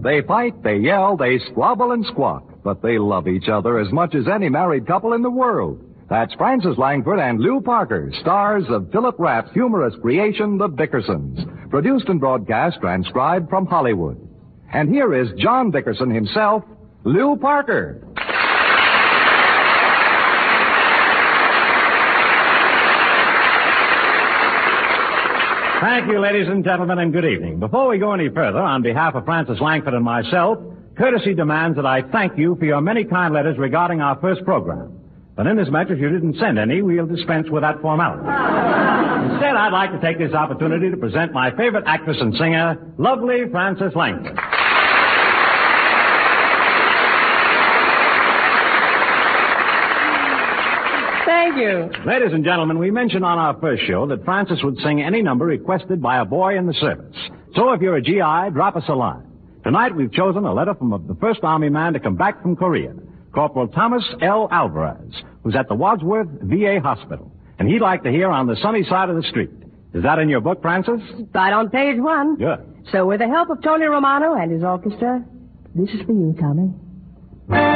They fight, they yell, they squabble and squawk, but they love each other as much as any married couple in the world. That's Frances Langford and Lew Parker, stars of Philip Rapp's humorous creation, The Dickersons, produced and broadcast, transcribed from Hollywood. And here is John Dickerson himself, Lew Parker. Thank you, ladies and gentlemen, and good evening. Before we go any further, on behalf of Frances Langford and myself, courtesy demands that I thank you for your many kind letters regarding our first program. But inasmuch as you didn't send any, we'll dispense with that formality. Instead, I'd like to take this opportunity to present my favorite actress and singer, lovely Frances Langford. Thank you. Ladies and gentlemen, we mentioned on our first show that Frances would sing any number requested by a boy in the service. So if you're a GI, drop us a line. Tonight we've chosen a letter from the first Army man to come back from Korea, Corporal Thomas L. Alvarez, who's at the Wadsworth VA Hospital. And he'd like to hear On the Sunny Side of the Street. Is that in your book, Frances? Right on page 1. Good. So with the help of Tony Romano and his orchestra, this is for you, Tommy.